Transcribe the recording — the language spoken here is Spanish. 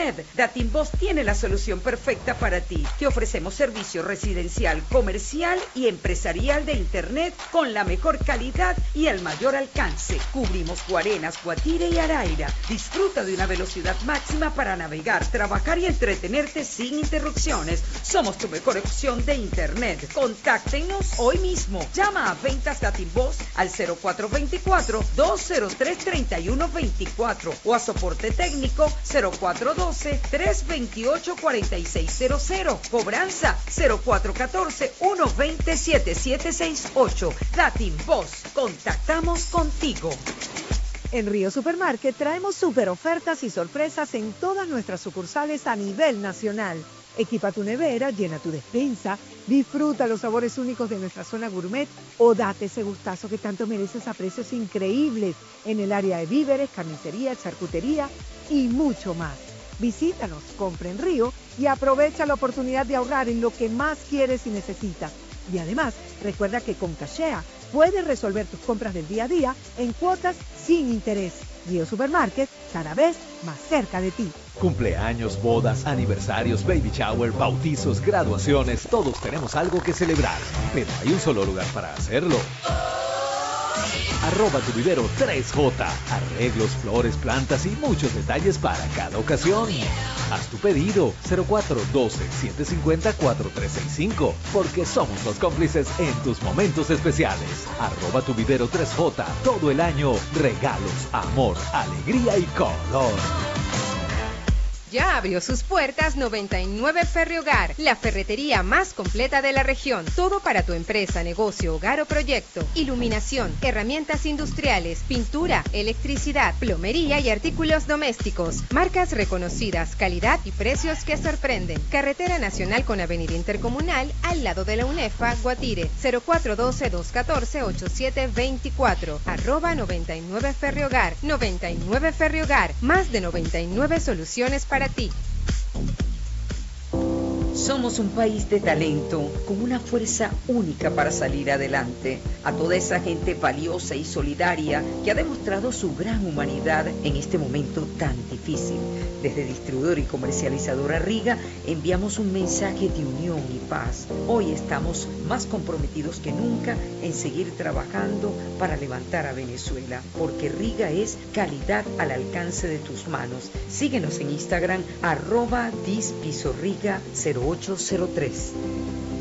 Internet. Datinvoz tiene la solución perfecta para ti. Te ofrecemos servicio residencial, comercial y empresarial de Internet con la mejor calidad y el mayor alcance. Cubrimos Guarenas, Guatire y Araira. Disfruta de una velocidad máxima para navegar, trabajar y entretenerte sin interrupciones. Somos tu mejor opción de Internet. Contáctenos hoy mismo. Llama a Ventas Datinvoz al 0424-203-3124 o a soporte técnico 0412-328-4600. Cobranza 0414-120-7768. Datinvoz. Contactamos contigo. En Río Supermarket traemos super ofertas y sorpresas en todas nuestras sucursales a nivel nacional. Equipa tu nevera, llena tu despensa, disfruta los sabores únicos de nuestra zona gourmet o date ese gustazo que tanto mereces a precios increíbles en el área de víveres, carnicería, charcutería y mucho más. Visítanos, compra en Río y aprovecha la oportunidad de ahorrar en lo que más quieres y necesitas. Y además, recuerda que con Cachea puedes resolver tus compras del día a día en cuotas sin interés. Río Supermarket, cada vez más cerca de ti. Cumpleaños, bodas, aniversarios, baby shower, bautizos, graduaciones, todos tenemos algo que celebrar, pero hay un solo lugar para hacerlo. @tuvivero 3J. Arreglos, flores, plantas y muchos detalles para cada ocasión. Haz tu pedido 0412-750-4365 porque somos los cómplices en tus momentos especiales. @tuvivero 3J. Todo el año, regalos, amor, alegría y color. Ya abrió sus puertas 99 Ferriogar, la ferretería más completa de la región. Todo para tu empresa, negocio, hogar o proyecto. Iluminación, herramientas industriales, pintura, electricidad, plomería y artículos domésticos. Marcas reconocidas, calidad y precios que sorprenden. Carretera Nacional con Avenida Intercomunal al lado de la UNEFA, Guatire. 0412-214-8724. @99 Ferriogar. 99 Ferriogar. Más de 99 soluciones para ti. Somos un país de talento, con una fuerza única para salir adelante. A toda esa gente valiosa y solidaria que ha demostrado su gran humanidad en este momento tan difícil. Desde Distribuidor y Comercializadora Riga enviamos un mensaje de unión y paz. Hoy estamos más comprometidos que nunca en seguir trabajando para levantar a Venezuela, porque Riga es calidad al alcance de tus manos. Síguenos en Instagram @dispisorriga0803.